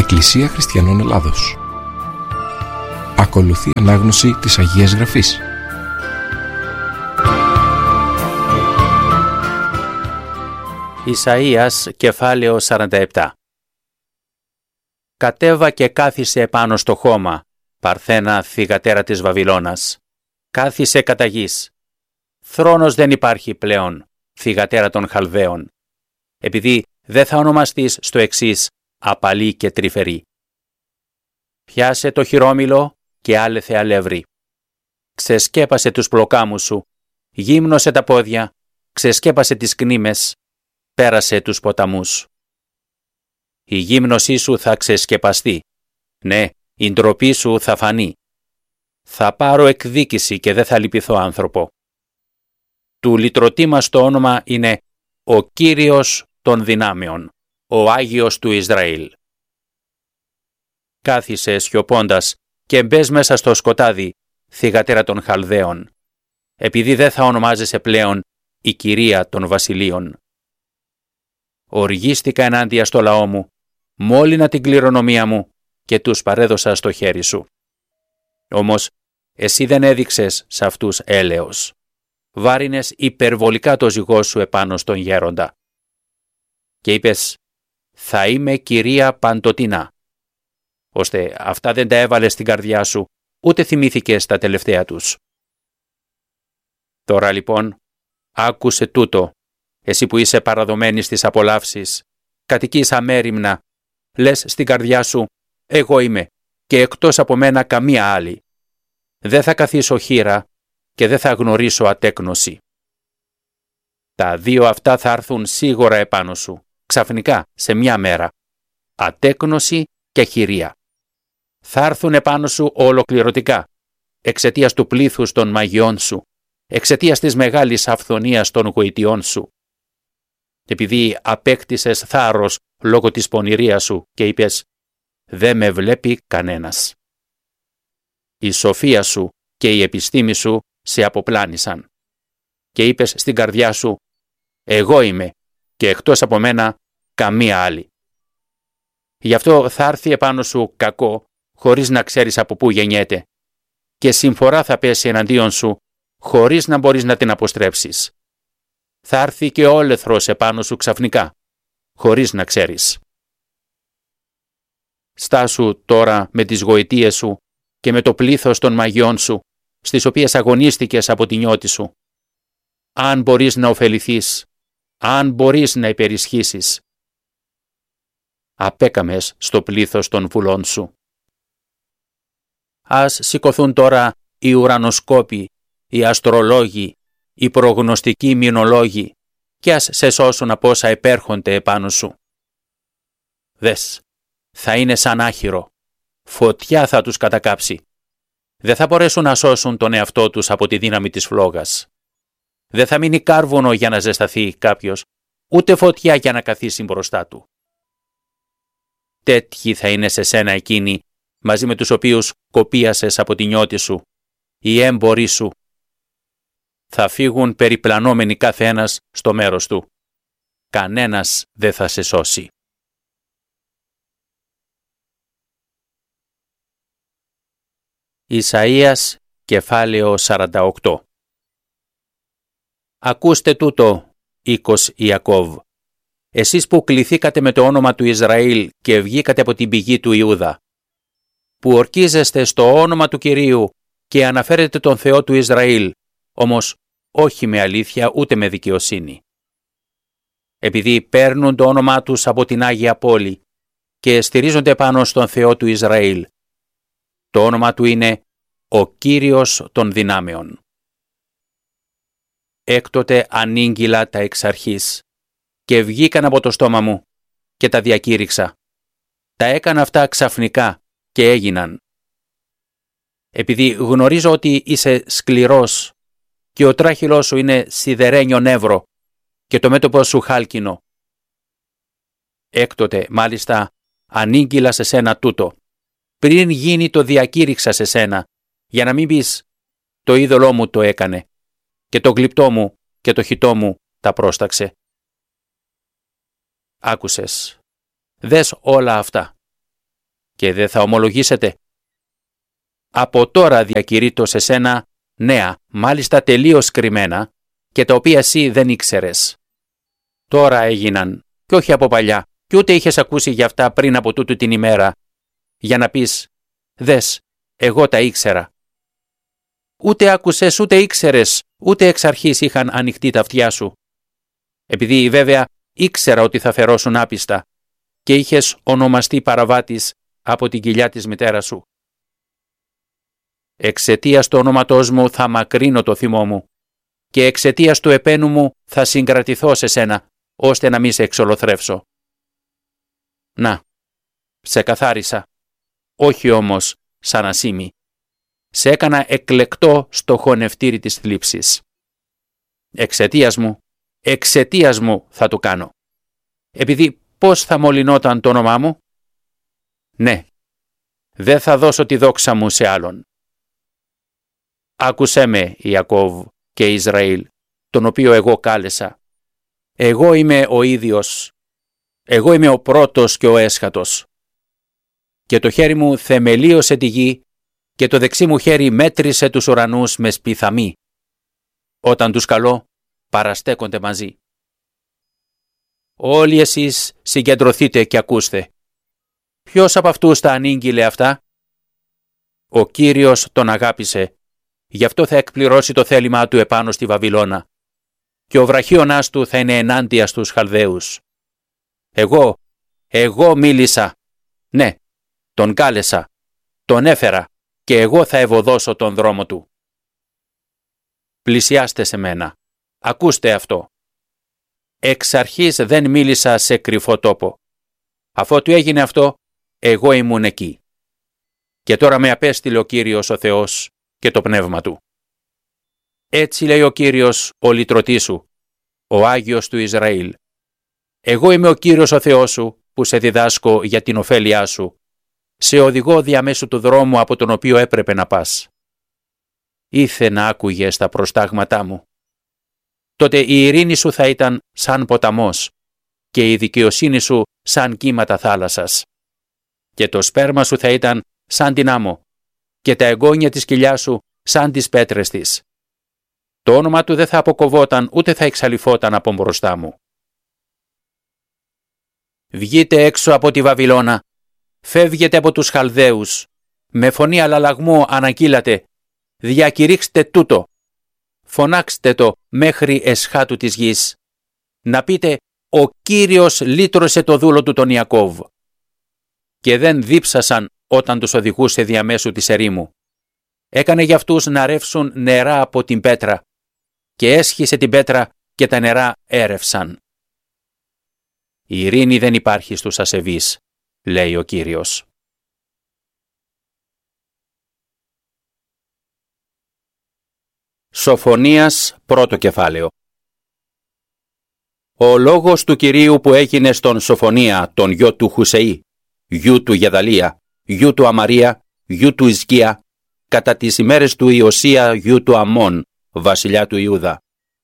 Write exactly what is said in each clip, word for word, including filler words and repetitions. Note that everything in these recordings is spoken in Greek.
Εκκλησία Χριστιανών Ελλάδος. Ακολουθεί ανάγνωση της Αγίας Γραφής. Ισαΐας, κεφάλαιο σαράντα επτά. Κατέβα και κάθισε επάνω στο χώμα, Παρθένα θυγατέρα της Βαβυλώνας. Κάθισε κατά γης. Θρόνος δεν υπάρχει πλέον, θυγατέρα των Χαλδαίων, επειδή δεν θα ονομαστείς στο εξής απαλή και τρυφερή. Πιάσε το χειρόμυλο και άλεθε αλεύρι. Ξεσκέπασε τους πλοκάμους σου, γύμνωσε τα πόδια, ξεσκέπασε τις κνήμες, πέρασε τους ποταμούς. Η γύμνωσή σου θα ξεσκεπαστεί, ναι, η ντροπή σου θα φανεί. Θα πάρω εκδίκηση και δεν θα λυπηθώ άνθρωπο. Του λυτρωτή μας το όνομα είναι ο Κύριος των δυνάμεων, ο Άγιος του Ισραήλ. Κάθισε σιωπώντας και μπες μέσα στο σκοτάδι, θυγατέρα των Χαλδαίων, επειδή δεν θα ονομάζεσαι πλέον η Κυρία των Βασιλείων. Οργίστηκα ενάντια στο λαό μου, μόλυνα την κληρονομία μου και τους παρέδωσα στο χέρι σου. Όμως εσύ δεν έδειξες σε αυτούς έλεος. Βάρινες υπερβολικά το ζυγό σου επάνω στον γέροντα. Και είπες, θα είμαι κυρία παντοτινά. Ώστε αυτά δεν τα έβαλες στην καρδιά σου, ούτε θυμήθηκες τα τελευταία τους. Τώρα λοιπόν, άκουσε τούτο, εσύ που είσαι παραδομένη στις απολαύσεις, κατοικείς αμέριμνα, λες στην καρδιά σου, εγώ είμαι και εκτός από μένα καμία άλλη. Δεν θα καθίσω χήρα και δεν θα γνωρίσω ατέκνωση. Τα δύο αυτά θα έρθουν σίγουρα επάνω σου, ξαφνικά, σε μια μέρα. Ατέκνωση και χειρία. Θα έρθουν επάνω σου ολοκληρωτικά, εξαιτίας του πλήθους των μαγειών σου, εξαιτίας της μεγάλης αυθονίας των γοητιών σου. Επειδή απέκτησες θάρρος λόγω της πονηρίας σου και είπες, δεν με βλέπει κανένας. Η σοφία σου και η επιστήμη σου σε αποπλάνησαν. Και είπες στην καρδιά σου, εγώ είμαι και εκτός από μένα καμία άλλη. Γι' αυτό θα έρθει επάνω σου κακό, χωρίς να ξέρεις από πού γεννιέται, και συμφορά θα πέσει εναντίον σου, χωρίς να μπορείς να την αποστρέψεις. Θα έρθει και όλεθρος επάνω σου ξαφνικά, χωρίς να ξέρεις. Στάσου τώρα με τις γοητείες σου και με το πλήθος των μαγειών σου, στις οποίες αγωνίστηκες από την νιώτη σου. Αν μπορείς να ωφεληθείς, αν μπορείς να υπερισχύσεις. Απέκαμες στο πλήθος των βουλών σου. Ας σηκωθούν τώρα οι ουρανοσκόποι, οι αστρολόγοι, οι προγνωστικοί μηνολόγοι και ας σε σώσουν από όσα επέρχονται επάνω σου. Δες, θα είναι σαν άχυρο. Φωτιά θα τους κατακάψει. Δεν θα μπορέσουν να σώσουν τον εαυτό τους από τη δύναμη της φλόγας. Δεν θα μείνει κάρβουνο για να ζεσταθεί κάποιος, ούτε φωτιά για να καθίσει μπροστά του. Τέτοιοι θα είναι σε σένα εκείνοι, μαζί με τους οποίους κοπίασες από τη νιώτη σου, οι έμποροι σου. Θα φύγουν περιπλανόμενοι κάθε ένας στο μέρος του. Κανένας δεν θα σε σώσει. Ισαΐας, κεφάλαιο σαράντα οκτώ. Ακούστε τούτο, οίκος Ιακώβ, εσείς που κληθήκατε με το όνομα του Ισραήλ και βγήκατε από την πηγή του Ιούδα, που ορκίζεστε στο όνομα του Κυρίου και αναφέρετε τον Θεό του Ισραήλ, όμως όχι με αλήθεια ούτε με δικαιοσύνη. Επειδή παίρνουν το όνομά τους από την Άγια Πόλη και στηρίζονται πάνω στον Θεό του Ισραήλ, το όνομα του είναι ο Κύριος των δυνάμεων. Έκτοτε ανήγγυλα τα εξ αρχής και βγήκαν από το στόμα μου και τα διακήρυξα. Τα έκανα αυτά ξαφνικά και έγιναν. Επειδή γνωρίζω ότι είσαι σκληρός και ο τράχυλός σου είναι σιδερένιο νεύρο και το μέτωπο σου χάλκινο. Έκτοτε, μάλιστα, ανήγγυλα σε σένα τούτο. Πριν γίνει το διακήρυξα σε σένα, για να μην πεις το είδωλό μου το έκανε και το γλυπτό μου και το χιτό μου τα πρόσταξε. Άκουσες. Δες όλα αυτά. και δεν θα ομολογήσετε? Από τώρα διακηρύττω σε σένα νέα, μάλιστα τελείως κρυμμένα, και τα οποία εσύ δεν ήξερες. Τώρα έγιναν, κι όχι από παλιά, κι ούτε είχες ακούσει για αυτά πριν από τούτου την ημέρα, για να πεις, δες, εγώ τα ήξερα. Ούτε άκουσες, ούτε ήξερες, ούτε εξ αρχής είχαν ανοιχτεί τα αυτιά σου. Επειδή βέβαια ήξερα ότι θα φερώσουν άπιστα και είχες ονομαστεί παραβάτης από την κοιλιά της μητέρας σου. Εξαιτίας του ονόματός μου θα μακρύνω το θυμό μου και εξαιτίας του επένου μου θα συγκρατηθώ σε σένα, ώστε να μη σε εξολοθρεύσω. Να, σε καθάρισα, όχι όμως σαν ασήμι. Σε έκανα εκλεκτό στο χωνευτήρι της θλίψης. Εξαιτίας μου, εξαιτίας μου θα το κάνω. Επειδή πώς θα μολυνόταν το όνομά μου? Ναι, δεν θα δώσω τη δόξα μου σε άλλον. Άκουσέ με, Ιακώβ και Ισραήλ, τον οποίο εγώ κάλεσα. Εγώ είμαι ο ίδιος. Εγώ είμαι ο πρώτος και ο έσχατος. Και το χέρι μου θεμελίωσε τη γη και το δεξί μου χέρι μέτρησε τους ουρανούς με σπιθαμή. Όταν τους καλώ, παραστέκονται μαζί. Όλοι εσείς συγκεντρωθείτε και ακούστε. Ποιος από αυτούς τα ανήγγειλε αυτά? Ο Κύριος τον αγάπησε, γι' αυτό θα εκπληρώσει το θέλημά του επάνω στη Βαβυλώνα. Και ο βραχίωνας του θα είναι ενάντια στους Χαλδαίους. Εγώ, εγώ μίλησα. Ναι, τον κάλεσα, τον έφερα και εγώ θα ευωδώσω τον δρόμο του. Πλησιάστε σε μένα. Ακούστε αυτό. Εξ αρχής δεν μίλησα σε κρυφό τόπο. Αφότου έγινε αυτό, εγώ ήμουν εκεί. Και τώρα με απέστειλε ο Κύριος ο Θεός και το πνεύμα του. Έτσι λέει ο Κύριος ο λυτρωτής σου, ο Άγιος του Ισραήλ. Εγώ είμαι ο Κύριος ο Θεός σου που σε διδάσκω για την ωφέλειά σου. Σε οδηγώ διαμέσου του δρόμου από τον οποίο έπρεπε να πας. Ήθε να άκουγες τα προστάγματά μου. Τότε η ειρήνη σου θα ήταν σαν ποταμός και η δικαιοσύνη σου σαν κύματα θάλασσας. Και το σπέρμα σου θα ήταν σαν την άμμο και τα εγγόνια της κοιλιάς σου σαν τις πέτρες της. Το όνομα του δεν θα αποκοβόταν ούτε θα εξαλειφόταν από μπροστά μου. Βγείτε έξω από τη Βαβυλώνα, φεύγετε από τους Χαλδαίους, με φωνή αλλαλαγμού ανακύλατε, διακηρύξτε τούτο, φωνάξτε το μέχρι εσχάτου της γης. Να πείτε, ο Κύριος λύτρωσε το δούλο του τον Ιακώβ. Και δεν δίψασαν όταν τους οδηγούσε διαμέσου της ερήμου. Έκανε για αυτούς να ρεύσουν νερά από την πέτρα και έσχισε την πέτρα και τα νερά έρευσαν. Η ειρήνη δεν υπάρχει στους ασεβείς, λέει ο Κύριος. Σοφονίας πρώτο κεφάλαιο. Ο λόγος του Κυρίου που έγινε στον Σοφονία, τον γιο του Χουσεή, γιου του Γεδαλία, γιου του Αμαρία, γιου του Ισκία, κατά τις ημέρες του Ιωσία, γιου του Αμών, βασιλιά του Ιούδα.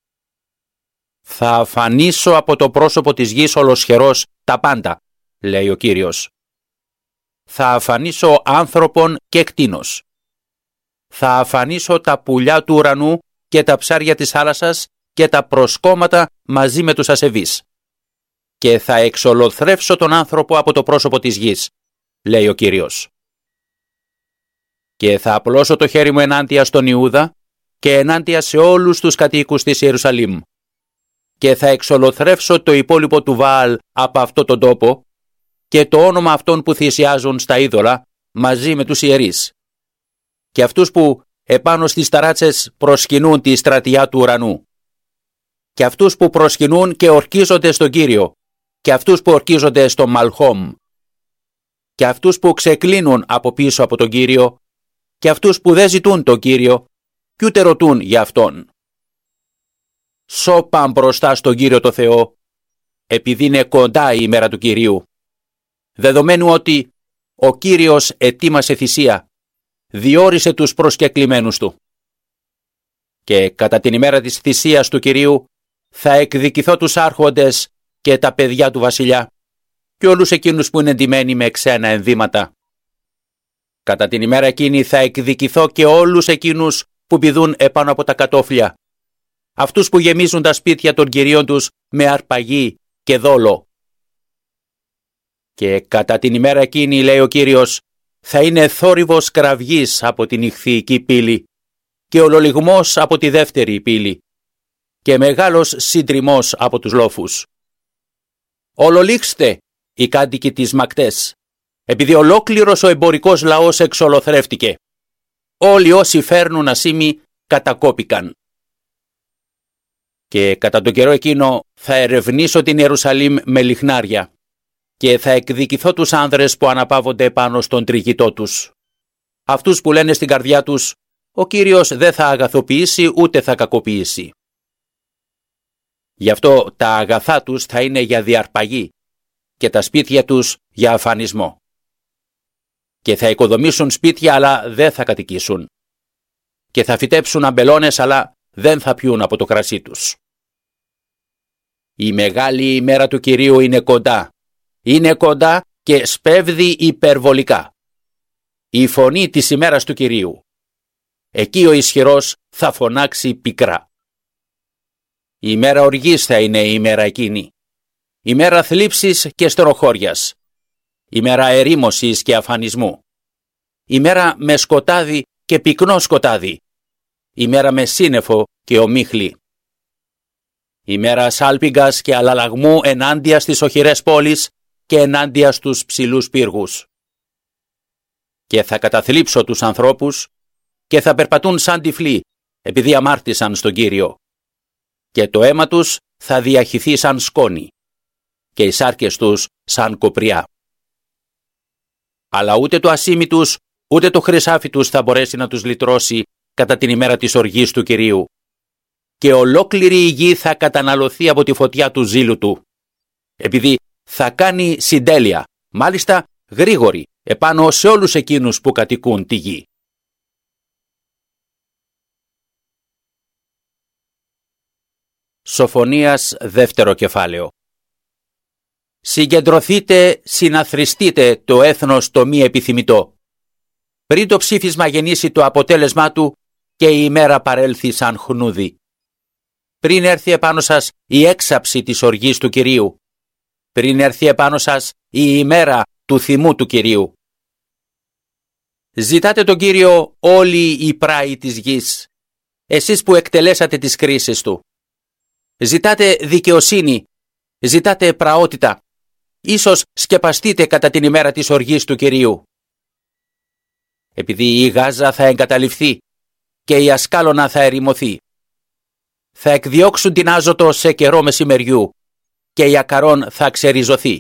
Θα αφανίσω από το πρόσωπο της γης ολοσχερός τα πάντα, λέει ο Κύριος. Θα αφανίσω άνθρωπον και κτήνος. Θα αφανίσω τα πουλιά του ουρανού και τα ψάρια της θάλασσας και τα προσκόμματα μαζί με τους ασεβείς. Και θα εξολοθρεύσω τον άνθρωπο από το πρόσωπο της γης, λέει ο Κύριος. Και θα απλώσω το χέρι μου ενάντια στον Ιούδα και ενάντια σε όλους τους κατοίκους της Ιερουσαλήμ. Και θα εξολοθρεύσω το υπόλοιπο του Βαάλ από αυτό τον τόπο και το όνομα αυτών που θυσιάζουν στα είδωλα μαζί με τους ιερείς. Και αυτούς που επάνω στις ταράτσες προσκυνούν τη στρατιά του ουρανού. Και αυτούς που προσκυνούν και ορκίζονται στον Κύριο. Και αυτούς που ορκίζονται στο Μαλχόμ. Και αυτούς που ξεκλίνουν από πίσω από τον Κύριο. Και αυτούς που δεν ζητούν τον Κύριο κι ούτε ρωτούν για Αυτόν. Σώπαν μπροστά στον Κύριο το Θεό, επειδή είναι κοντά η ημέρα του Κυρίου. Δεδομένου ότι ο Κύριος ετοίμασε θυσία, διόρισε τους προσκεκλημένους του. Και κατά την ημέρα της θυσίας του Κυρίου θα εκδικηθώ τους άρχοντες και τα παιδιά του βασιλιά και όλους εκείνους που είναι ντυμένοι με ξένα ενδύματα Κατά την ημέρα εκείνη θα εκδικηθώ και όλους εκείνους που πηδούν επάνω από τα κατόφλια, αυτούς που γεμίζουν τα σπίτια των κυρίων τους με αρπαγή και δόλο. Και κατά την ημέρα εκείνη, λέει ο Κύριος, θα είναι θόρυβος κραυγής από την ηχθυϊκή πύλη και ολολιγμός από τη δεύτερη πύλη και μεγάλος συντριμμός από τους λόφους. Ολολήξτε οι κάτοικοι της Μακτές, επειδή ολόκληρος ο εμπορικός λαός εξολοθρεύτηκε. Όλοι όσοι φέρνουν ασήμι κατακόπηκαν. Και κατά τον καιρό εκείνο θα ερευνήσω την Ιερουσαλήμ με λιχνάρια και θα εκδικηθώ τους άνδρες που αναπαύονται πάνω στον τριγητό τους. Αυτούς που λένε στην καρδιά τους, ο Κύριος δεν θα αγαθοποιήσει ούτε θα κακοποιήσει. Γι' αυτό τα αγαθά τους θα είναι για διαρπαγή και τα σπίτια τους για αφανισμό. Και θα οικοδομήσουν σπίτια αλλά δεν θα κατοικήσουν. Και θα φυτέψουν αμπελώνες αλλά δεν θα πιούν από το κρασί τους. Η μεγάλη ημέρα του Κυρίου είναι κοντά. Είναι κοντά και σπέβδει υπερβολικά. Η φωνή της ημέρας του Κυρίου. Εκεί ο ισχυρός θα φωνάξει πικρά. Η ημέρα οργής θα είναι η ημέρα εκείνη. Ημέρα θλίψης και στενοχώριας. Ημέρα ερήμωσης και αφανισμού. Ημέρα με σκοτάδι και πυκνό σκοτάδι. Ημέρα με σύννεφο και ομίχλη. Ημέρα σάλπιγγας και αλλαλαγμού ενάντια στις οχυρές πόλεις και ενάντια στους ψηλούς πύργους. Και θα καταθλίψω τους ανθρώπους και θα περπατούν σαν τυφλοί επειδή αμάρτησαν στον Κύριο. Και το αίμα τους θα διαχυθεί σαν σκόνη και οι σάρκες τους σαν κοπριά. Αλλά ούτε το ασίμι τους, ούτε το χρυσάφι τους θα μπορέσει να τους λυτρώσει κατά την ημέρα της οργής του Κυρίου. Και ολόκληρη η γη θα καταναλωθεί από τη φωτιά του ζήλου του, επειδή θα κάνει συντέλεια, μάλιστα γρήγορη, επάνω σε όλους εκείνους που κατοικούν τη γη. Σοφονίας δεύτερο κεφάλαιο. Συγκεντρωθείτε, συναθριστείτε το έθνος το μη επιθυμητό. Πριν το ψήφισμα γεννήσει το αποτέλεσμά του και η ημέρα παρέλθει σαν χνούδι. Πριν έρθει επάνω σας η έξαψη της οργής του Κυρίου. Πριν έρθει επάνω σας η ημέρα του θυμού του Κυρίου. Ζητάτε τον Κύριο όλοι οι πράοι της γης, εσείς που εκτελέσατε τις κρίσεις του. Ζητάτε δικαιοσύνη, ζητάτε πραότητα. Ίσως σκεπαστείτε κατά την ημέρα της οργής του Κυρίου. Επειδή η Γάζα θα εγκαταλειφθεί και η Ασκάλωνα θα ερημωθεί. Θα εκδιώξουν την Άζωτο σε καιρό μεσημεριού και η Ακαρών θα ξεριζωθεί.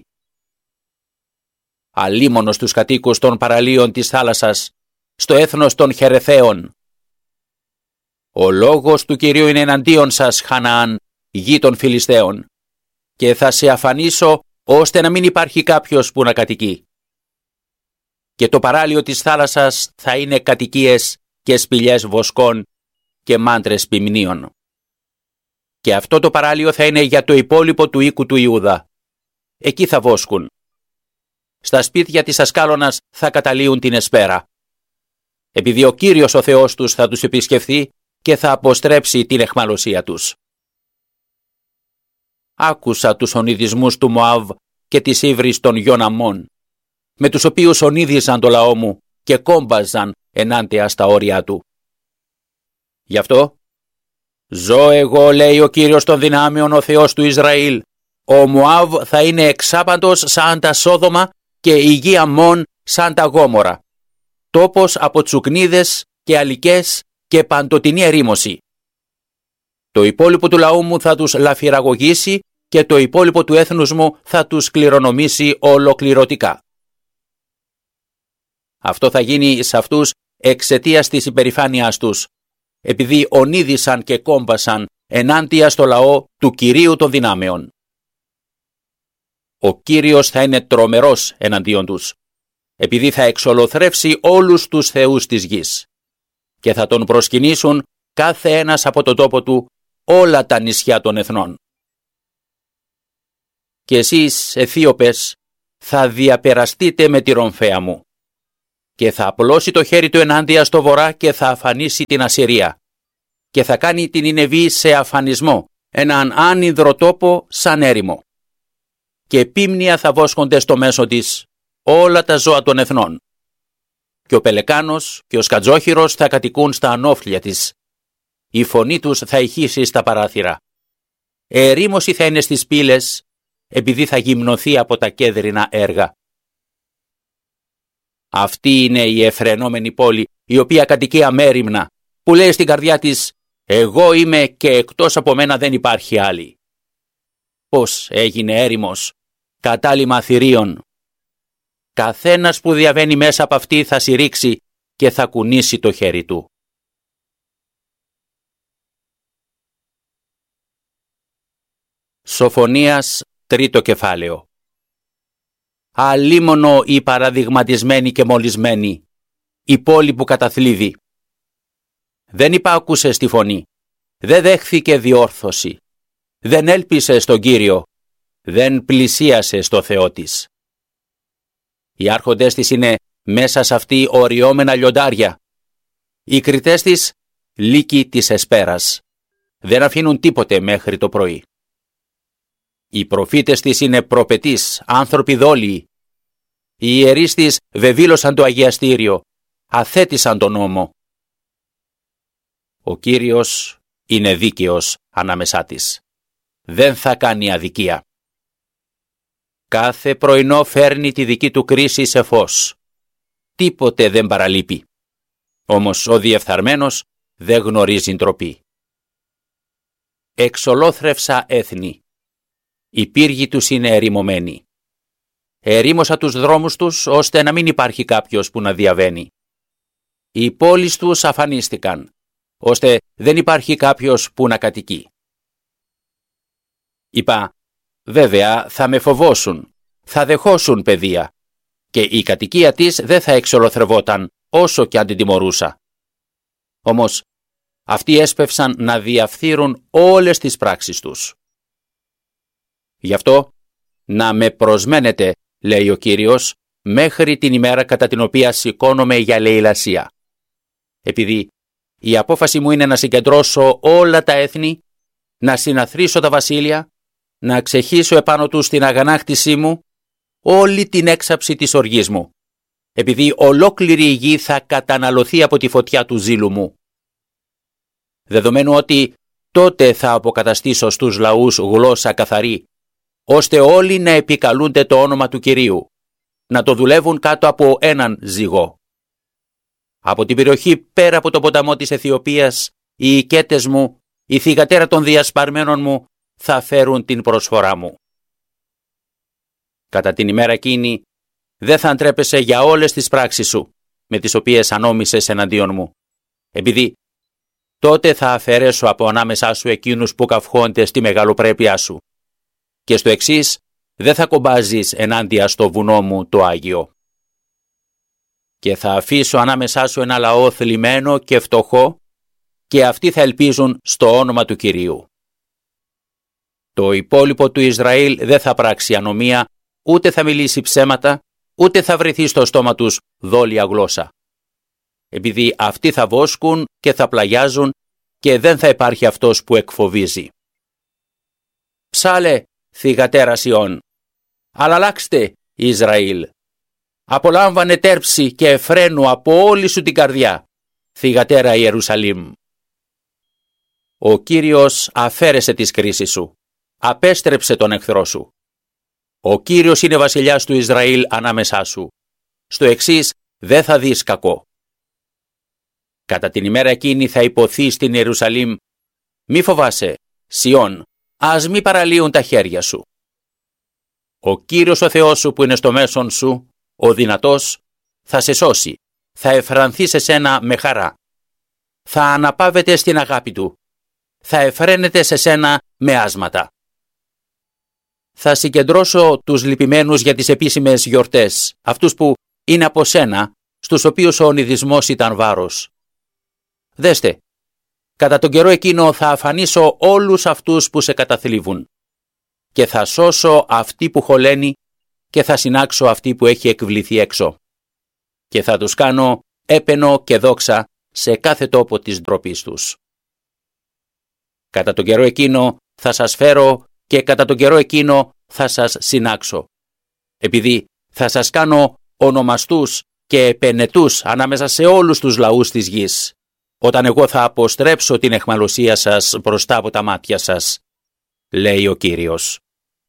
Αλίμονος τους κατοίκους των παραλίων της θάλασσας, στο έθνος των Χερεθαίων. Ο λόγος του Κυρίου είναι εναντίον σας, Χαναάν, γη των Φιλιστέων, και θα σε αφανίσω ώστε να μην υπάρχει κάποιος που να κατοικεί. Και το παράλιο της θάλασσας θα είναι κατοικίες και σπηλιές βοσκών και μάντρες ποιμνίων. Και αυτό το παράλιο θα είναι για το υπόλοιπο του οίκου του Ιούδα. Εκεί θα βόσκουν. Στα σπίτια της Ασκάλωνας θα καταλύουν την εσπέρα. Επειδή ο Κύριος ο Θεός τους θα τους επισκεφθεί και θα αποστρέψει την αιχμαλωσία τους. Άκουσα τους ονειδισμούς του Μωάβ και της ύβρις των γιων Αμμών, με τους οποίους ονίδιζαν το λαό μου και κόμπαζαν ενάντια στα όρια του. Γι' αυτό, ζω εγώ, λέει ο Κύριος των δυνάμεων, ο Θεός του Ισραήλ, ο Μωάβ θα είναι εξάπαντος σαν τα Σόδομα και η γη Αμμών σαν τα Γόμορα, τόπος από τσουκνίδες και αλικές και παντοτινή ερήμωση. Το υπόλοιπο του λαού μου θα τους λαφυραγωγήσει και το υπόλοιπο του έθνους μου θα τους κληρονομήσει ολοκληρωτικά. Αυτό θα γίνει σε αυτούς εξαιτίας της υπερηφάνειάς τους, επειδή ονίδησαν και κόμπασαν ενάντια στο λαό του Κυρίου των δυνάμεων. Ο Κύριος θα είναι τρομερός εναντίον τους, επειδή θα εξολοθρεύσει όλους τους θεούς της γης και θα τον προσκυνήσουν κάθε ένας από τον τόπο του όλα τα νησιά των εθνών. Και εσείς, Αιθίωπες, θα διαπεραστείτε με τη ρομφαία μου. και θα απλώσει το χέρι του ενάντια στο βορρά και θα αφανίσει την Ασσυρία και θα κάνει την Νινεβή σε αφανισμό, έναν άνυδρο τόπο σαν έρημο. Και πίμνια θα βόσκονται στο μέσο της όλα τα ζώα των εθνών. Και ο πελεκάνος και ο σκατζόχυρος θα κατοικούν στα ανώφλια της. Η φωνή τους θα ηχήσει στα παράθυρα. Ερήμωση θα είναι στις πύλες, επειδή θα γυμνοθεί από τα κέδρινα έργα. Αυτή είναι η εφρενόμενη πόλη, η οποία κατοικεί αμέριμνα, που λέει στην καρδιά της «Εγώ είμαι και εκτός από μένα δεν υπάρχει άλλη». Πώς έγινε έρημος, κατάλημα θηρίων. Καθένας που διαβαίνει μέσα από αυτή θα συρρήξει και θα κουνήσει το χέρι του. Σοφονίας, τρίτο κεφάλαιο. Αλίμονο η παραδειγματισμένη και μολυσμένη, η πόλη που καταθλίβει. Δεν υπάκουσε στη φωνή, δεν δέχθηκε διόρθωση, δεν έλπισε στον Κύριο, δεν πλησίασε στο Θεό της. Οι άρχοντές της είναι μέσα σε αυτή οριόμενα λιοντάρια. Οι κριτές της λύκοι της εσπέρας. Δεν αφήνουν τίποτε μέχρι το πρωί. Οι προφήτες της είναι προπετείς, άνθρωποι δόλιοι. Οι ιερείς της βεβήλωσαν το αγιαστήριο, αθέτησαν τον νόμο. Ο Κύριος είναι δίκαιος ανάμεσά της. Δεν θα κάνει αδικία. Κάθε πρωινό φέρνει τη δική του κρίση σε φως. Τίποτε δεν παραλείπει. Όμως ο διεφθαρμένος δεν γνωρίζει ντροπή. Εξολόθρευσα έθνη. Οι πύργοι τους είναι ερημωμένοι. Ερήμωσα τους δρόμους τους ώστε να μην υπάρχει κάποιος που να διαβαίνει. Οι πόλεις τους αφανίστηκαν, ώστε δεν υπάρχει κάποιος που να κατοικεί. Είπα, βέβαια θα με φοβόσουν, θα δεχόσουν παιδεία και η κατοικία της δεν θα εξολοθρευόταν όσο και αν την τιμωρούσα. Όμως αυτοί έσπευσαν να διαφθείρουν όλες τις πράξεις τους. Γι' αυτό να με προσμένετε, λέει ο Κύριος, μέχρι την ημέρα κατά την οποία σηκώνομαι για λαιλασία. Επειδή η απόφαση μου είναι να συγκεντρώσω όλα τα έθνη, να συναθρήσω τα βασίλεια, να ξεχύσω επάνω τους την αγανάκτησή μου, όλη την έξαψη της οργής μου, επειδή ολόκληρη η γη θα καταναλωθεί από τη φωτιά του ζήλου μου. Δεδομένου ότι τότε θα αποκαταστήσω στους λαούς γλώσσα καθαρή, ώστε όλοι να επικαλούνται το όνομα του Κυρίου, να το δουλεύουν κάτω από έναν ζυγό. Από την περιοχή πέρα από το ποταμό της Αιθιοπίας, οι οικέτες μου, η θυγατέρα των διασπαρμένων μου, θα φέρουν την προσφορά μου. Κατά την ημέρα εκείνη, δεν θα αντρέπεσαι για όλες τις πράξεις σου, με τις οποίες ανόμισες εναντίον μου, επειδή τότε θα αφαιρέσω από ανάμεσά σου εκείνους που καυχόνται στη μεγαλοπρέπειά σου, και στο εξής δεν θα κομπάζεις ενάντια στο βουνό μου το Άγιο. Και θα αφήσω ανάμεσά σου ένα λαό θλιμμένο και φτωχό, και αυτοί θα ελπίζουν στο όνομα του Κυρίου. Το υπόλοιπο του Ισραήλ δεν θα πράξει ανομία, ούτε θα μιλήσει ψέματα, ούτε θα βρεθεί στο στόμα τους δόλια γλώσσα. Επειδή αυτοί θα βόσκουν και θα πλαγιάζουν και δεν θα υπάρχει αυτός που εκφοβίζει. Ψάλε, θυγατέρα Σιών, αλλά αλλάξτε, Ισραήλ. Απολάμβανε τέρψη και εφραίνου από όλη σου την καρδιά, θυγατέρα Ιερουσαλήμ. Ο Κύριος αφαίρεσε τις κρίσεις σου, απέστρεψε τον εχθρό σου. Ο Κύριος είναι βασιλιάς του Ισραήλ ανάμεσά σου. Στο εξής δεν θα δεις κακό. Κατά την ημέρα εκείνη θα υποθεί στην Ιερουσαλήμ, μη φοβάσαι, Σιών, ας μη παραλύουν τα χέρια σου. Ο Κύριος ο Θεός σου που είναι στο μέσον σου, ο δυνατός, θα σε σώσει, θα εφρανθεί σε σένα με χαρά. Θα αναπαύεται στην αγάπη του, θα εφραίνεται σε σένα με άσματα. Θα συγκεντρώσω τους λυπημένους για τις επίσημες γιορτές, αυτούς που είναι από σένα, στους οποίους ο ονειδισμός ήταν βάρος. Δέστε, κατά τον καιρό εκείνο θα αφανίσω όλους αυτούς που σε καταθλίβουν και θα σώσω αυτή που χωλαίνει και θα συνάξω αυτή που έχει εκβληθεί έξω. και θα τους κάνω έπαινο και δόξα σε κάθε τόπο της ντροπής τους. Κατά τον καιρό εκείνο θα σας φέρω και κατά τον καιρό εκείνο θα σας συνάξω, επειδή θα σας κάνω ονομαστούς και επενετούς ανάμεσα σε όλους τους λαούς της γης, όταν εγώ θα αποστρέψω την αιχμαλωσία σας μπροστά από τα μάτια σας, λέει ο Κύριος.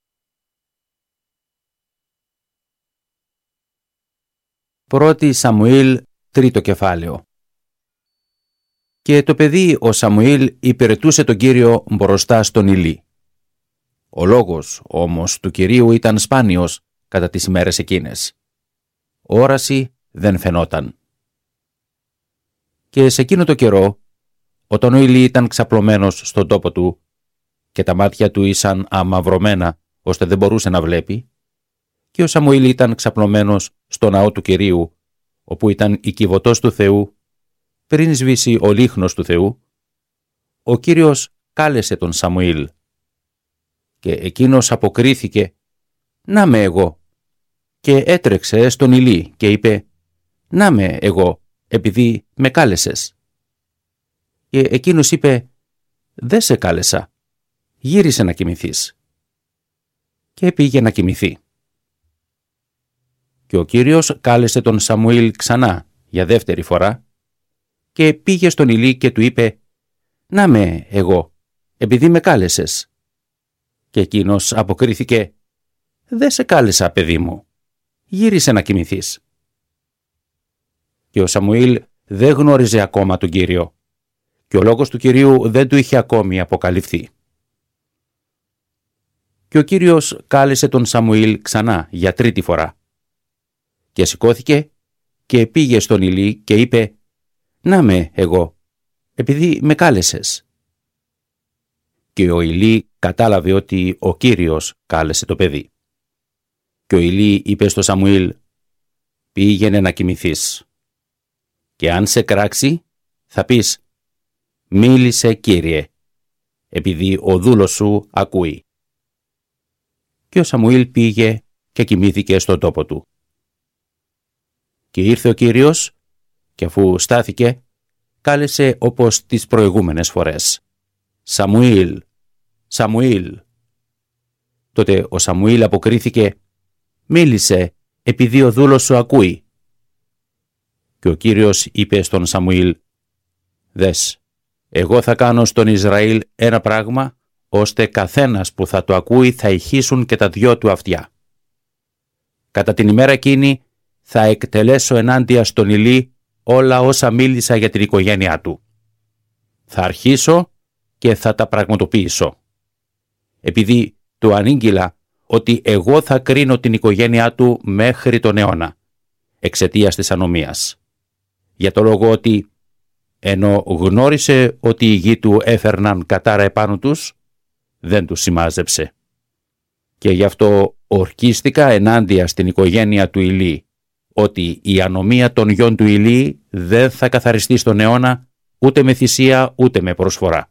Πρώτη Σαμουήλ, τρίτο κεφάλαιο. Και το παιδί ο Σαμουήλ υπηρετούσε τον Κύριο μπροστά στον Ηλί. Ο λόγος όμως του Κυρίου ήταν σπάνιος κατά τις ημέρες εκείνες. Όραση δεν φαινόταν. Και σε εκείνο το καιρό, όταν ο Ηλί ήταν ξαπλωμένος στον τόπο του και τα μάτια του ήσαν αμαυρωμένα ώστε δεν μπορούσε να βλέπει, και ο Σαμουήλ ήταν ξαπλωμένος στο ναό του Κυρίου, όπου ήταν η κυβωτός του Θεού, πριν σβήσει ο λίχνος του Θεού, ο Κύριος κάλεσε τον Σαμουήλ. Και εκείνος αποκρίθηκε, «Να με εγώ», και έτρεξε στον Ηλί και είπε, «Να με εγώ, επειδή με κάλεσες». Και εκείνος είπε, «Δεν σε κάλεσα, γύρισε να κοιμηθείς». Και πήγε να κοιμηθεί. Και ο Κύριος κάλεσε τον Σαμουήλ ξανά για δεύτερη φορά και πήγε στον Ηλί και του είπε, «Να με εγώ, επειδή με κάλεσες». Και εκείνος αποκρίθηκε, «Δεν σε κάλεσα, παιδί μου, γύρισε να κοιμηθείς». Και ο Σαμουήλ δεν γνώριζε ακόμα τον Κύριο και ο λόγος του Κυρίου δεν του είχε ακόμη αποκαλυφθεί. Και ο Κύριος κάλεσε τον Σαμουήλ ξανά για τρίτη φορά. Και σηκώθηκε και πήγε στον Ηλί και είπε, «Να με εγώ, επειδή με κάλεσες». Και ο Ηλί κατάλαβε ότι ο Κύριος κάλεσε το παιδί. Και ο Ηλί είπε στο Σαμουήλ, «Πήγαινε να κοιμηθείς. Και αν σε κράξει, θα πεις, μίλησε Κύριε, επειδή ο δούλος σου ακούει». Και ο Σαμουήλ πήγε και κοιμήθηκε στον τόπο του. Και ήρθε ο Κύριος και αφού στάθηκε, κάλεσε όπως τις προηγούμενες φορές, «Σαμουήλ, Σαμουήλ». Τότε ο Σαμουήλ αποκρίθηκε, «Μίλησε, επειδή ο δούλος σου ακούει». Και ο Κύριος είπε στον Σαμουήλ, «Δες, εγώ θα κάνω στον Ισραήλ ένα πράγμα, ώστε καθένας που θα το ακούει θα ηχήσουν και τα δυο του αυτιά. Κατά την ημέρα εκείνη θα εκτελέσω ενάντια στον Ηλί όλα όσα μίλησα για την οικογένειά του. Θα αρχίσω και θα τα πραγματοποιήσω. Επειδή του ανήγγειλα ότι εγώ θα κρίνω την οικογένειά του μέχρι τον αιώνα, εξαιτίας της ανομίας. Για το λόγο ότι, ενώ γνώρισε ότι οι γη του έφερναν κατάρα επάνω τους, δεν τους σημάζεψε. Και γι' αυτό ορκίστηκα ενάντια στην οικογένεια του Ηλί, ότι η ανομία των γιών του Ηλί δεν θα καθαριστεί στον αιώνα, ούτε με θυσία ούτε με προσφορά.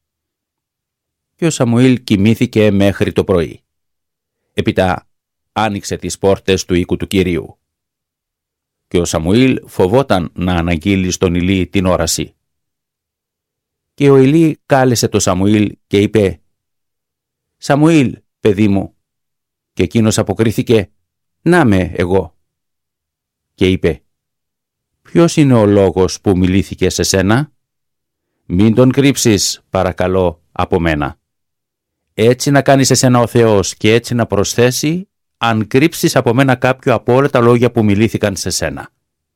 Και ο Σαμουήλ κοιμήθηκε μέχρι το πρωί. Έπειτα άνοιξε τις πόρτες του οίκου του Κυρίου. Και ο Σαμουήλ φοβόταν να αναγγείλει στον Ηλί την όραση. Και ο Ηλί κάλεσε το Σαμουήλ και είπε, «Σαμουήλ, παιδί μου». Και εκείνος αποκρίθηκε, «Να με εγώ». Και είπε, «Ποιος είναι ο λόγος που μιλήθηκε σε σένα? Μην τον κρύψεις, παρακαλώ, από μένα. Έτσι να κάνεις εσένα ο Θεός και έτσι να προσθέσει, αν κρύψεις από μένα κάποιο από όλα τα λόγια που μιλήθηκαν σε σένα».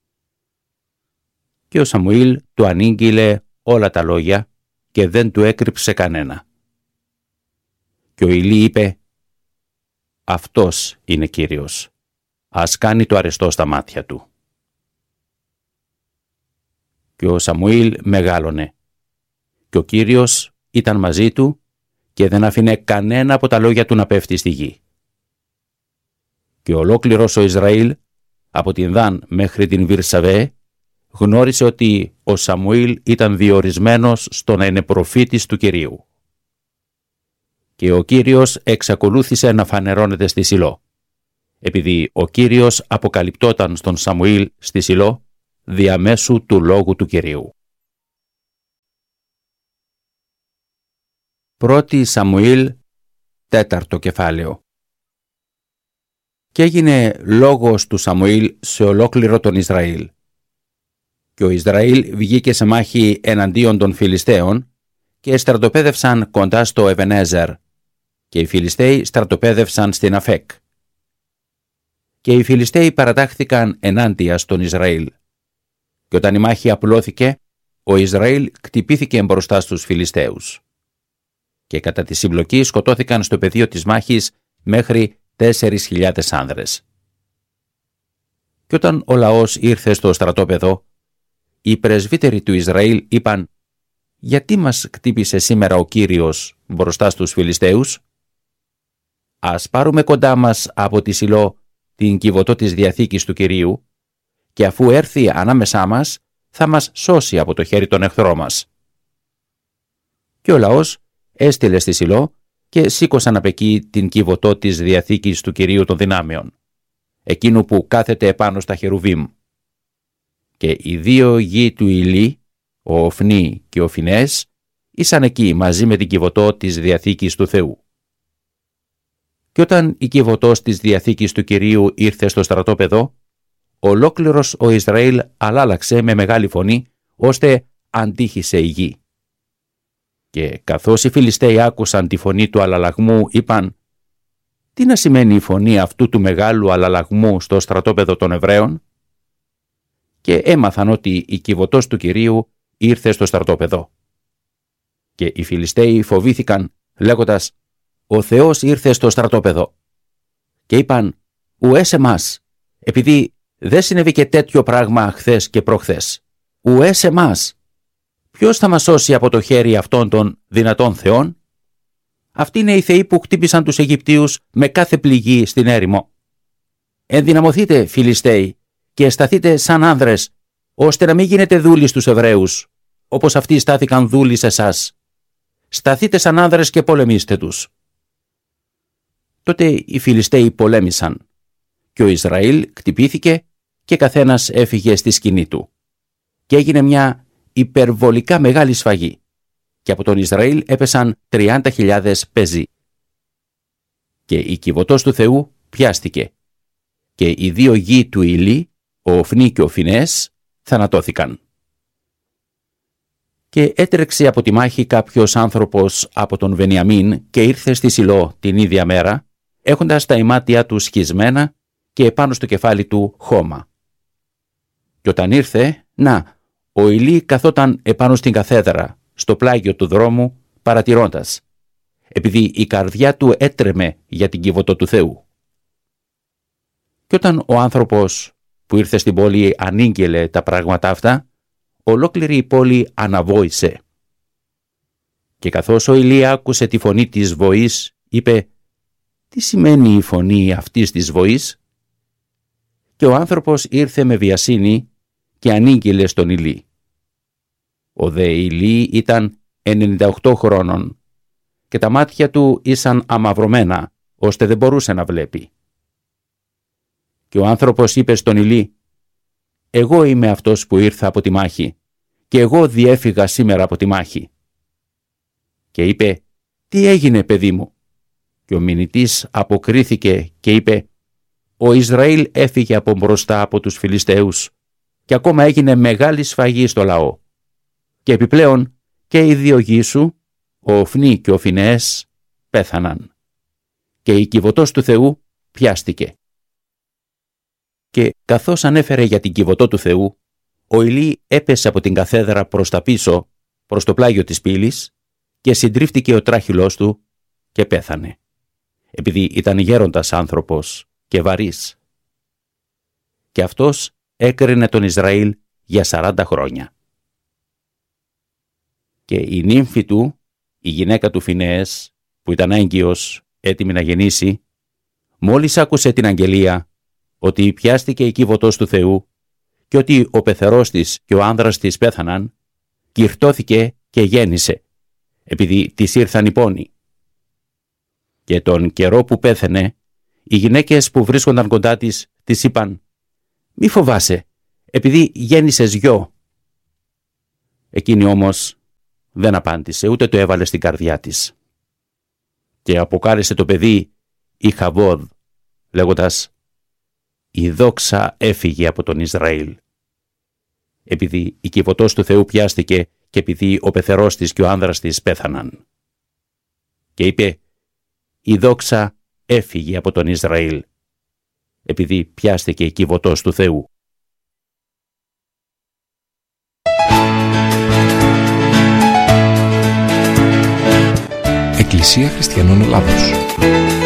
Και ο Σαμουήλ του ανήγγειλε όλα τα λόγια και δεν του έκρυψε κανένα. Και ο Ηλί είπε, «Αυτός είναι Κύριος. Ας κάνει το αρεστό στα μάτια του». Και ο Σαμουήλ μεγάλωνε. Και ο Κύριος ήταν μαζί του και δεν άφηνε κανένα από τα λόγια του να πέφτει στη γη. Και ολόκληρος ο Ισραήλ, από την Δάν μέχρι την Βυρσαβέ, γνώρισε ότι ο Σαμουήλ ήταν διορισμένος στο να είναι προφήτης του Κυρίου. Και ο Κύριος εξακολούθησε να φανερώνεται στη Σιλό, επειδή ο Κύριος αποκαλυπτόταν στον Σαμουήλ στη Σιλό διαμέσου του λόγου του Κυρίου. Πρώτη Σαμουήλ, τέταρτο κεφάλαιο. Και έγινε λόγος του Σαμουήλ σε ολόκληρο τον Ισραήλ. Και ο Ισραήλ βγήκε σε μάχη εναντίον των Φιλιστέων και στρατοπέδευσαν κοντά στο Εβενέζερ, και οι Φιλιστέοι στρατοπέδευσαν στην Αφέκ. Και οι Φιλιστέοι παρατάχθηκαν ενάντια στον Ισραήλ. Και όταν η μάχη απλώθηκε, ο Ισραήλ κτυπήθηκε μπροστά στους Φιλιστέους. Και κατά τη συμπλοκή σκοτώθηκαν στο πεδίο της μάχης μέχρι τέσσερις χιλιάδες άνδρες. Και όταν ο λαός ήρθε στο στρατόπεδο, οι πρεσβύτεροι του Ισραήλ είπαν «Γιατί μας κτύπησε σήμερα ο Κύριος μπροστά στους Φιλιστέους? Ας πάρουμε κοντά μας από τη Σιλό την κυβωτό της Διαθήκης του Κυρίου, και αφού έρθει ανάμεσά μας θα μας σώσει από το χέρι των εχθρών μας». Και ο λαός έστειλε στη Σιλό και σήκωσαν απ' εκεί την κυβωτό της Διαθήκης του Κυρίου των δυνάμεων, εκείνου που κάθεται επάνω στα χερουβίμ. Και οι δύο γη του Ηλί, ο Οφνή και ο Φινές, ήσαν εκεί μαζί με την κυβωτό της Διαθήκης του Θεού. Και όταν η κυβωτός της Διαθήκης του Κυρίου ήρθε στο στρατόπεδο, ολόκληρος ο Ισραήλ αλλάλαξε με μεγάλη φωνή, ώστε αντίχησε η γη. Και καθώς οι Φιλιστέοι άκουσαν τη φωνή του αλλαλαγμού, είπαν «Τι να σημαίνει η φωνή αυτού του μεγάλου αλλαλαγμού στο στρατόπεδο των Εβραίων?» Και έμαθαν ότι η κυβωτός του Κυρίου ήρθε στο στρατόπεδο. Και οι Φιλιστέοι φοβήθηκαν, λέγοντας «Ο Θεός ήρθε στο στρατόπεδο». Και είπαν «Ουέ σε μας, επειδή δεν συνέβη και τέτοιο πράγμα χθες και προχθές. Ουέ σε μας. Ποιος θα μας σώσει από το χέρι αυτών των δυνατών θεών? Αυτοί είναι οι θεοί που χτύπησαν τους Αιγυπτίους με κάθε πληγή στην έρημο. Ενδυναμωθείτε, Φιλιστέοι, και σταθείτε σαν άνδρες, ώστε να μην γίνετε δούλοι στους Εβραίους, όπως αυτοί στάθηκαν δούλοι σε εσάς. Σταθείτε σαν άνδρες και πολεμήστε τους». Τότε οι Φιλιστέοι πολέμησαν, και ο Ισραήλ κτυπήθηκε και καθένας έφυγε στη σκηνή του. Και έγινε μια υπερβολικά μεγάλη σφαγή, και από τον Ισραήλ έπεσαν τριάντα χιλιάδες πεζοί. Και η κυβωτός του Θεού πιάστηκε, και οι δύο γη του Ηλί, ο Οφνή και ο Φινές, θανατώθηκαν. Και έτρεξε από τη μάχη κάποιος άνθρωπος από τον Βενιαμίν και ήρθε στη Σιλό την ίδια μέρα, έχοντας τα ημάτια του σχισμένα και επάνω στο κεφάλι του χώμα. Και όταν ήρθε, να, ο Ηλί καθόταν επάνω στην καθέδρα, στο πλάγιο του δρόμου, παρατηρώντας, επειδή η καρδιά του έτρεμε για την κυβωτό του Θεού. Και όταν ο άνθρωπος που ήρθε στην πόλη ανήγγελε τα πράγματα αυτά, ολόκληρη η πόλη αναβόησε. Και καθώς ο Ηλί άκουσε τη φωνή της βοής, είπε «Τι σημαίνει η φωνή αυτής της βοής?» Και ο άνθρωπος ήρθε με βιασύνη και ανήγγειλε στον Ηλί. Ο δε Ηλί ήταν ενενήντα οκτώ χρόνων και τα μάτια του ήσαν αμαυρωμένα, ώστε δεν μπορούσε να βλέπει. Και ο άνθρωπος είπε στον Ηλί «Εγώ είμαι αυτός που ήρθα από τη μάχη και εγώ διέφυγα σήμερα από τη μάχη». Και είπε «Τι έγινε, παιδί μου?» Και ο μηνυτής αποκρίθηκε και είπε «Ο Ισραήλ έφυγε από μπροστά από τους Φιλιστέους και ακόμα έγινε μεγάλη σφαγή στο λαό. Και επιπλέον και οι δύο γη σου, ο Οφνή και ο Φινές, πέθαναν. Και η κυβωτός του Θεού πιάστηκε». Και καθώς ανέφερε για την κυβωτό του Θεού, ο Ηλί έπεσε από την καθέδρα προς τα πίσω, προς το πλάγιο της πύλης, και συντρίφτηκε ο τράχυλός του και πέθανε, επειδή ήταν γέροντας άνθρωπος και βαρύς. Και αυτός έκρινε τον Ισραήλ για σαράντα χρόνια. Και η νύμφη του, η γυναίκα του Φινεές, που ήταν έγκυος, έτοιμη να γεννήσει, μόλις άκουσε την αγγελία ότι πιάστηκε η κύβωτος του Θεού και ότι ο πεθερός της και ο άνδρας της πέθαναν, κυρτώθηκε και γέννησε, επειδή της ήρθαν οι πόνοι. Και τον καιρό που πέθαινε, Οι γυναίκες που βρίσκονταν κοντά της, της είπαν «Μη φοβάσαι, επειδή γέννησες γιο». Εκείνη όμως δεν απάντησε, ούτε το έβαλε στην καρδιά της. Και αποκάλεσε το παιδί Ιχαβόδ, λέγοντας «Η δόξα έφυγε από τον Ισραήλ». Επειδή η κυβωτός του Θεού πιάστηκε και επειδή ο πεθερός της και ο άνδρας της πέθαναν. Και είπε «Η δόξα έφυγε από τον Ισραήλ», επειδή πιάστηκε η κυβωτός του Θεού. Εκκλησία Χριστιανών Ελλάδος.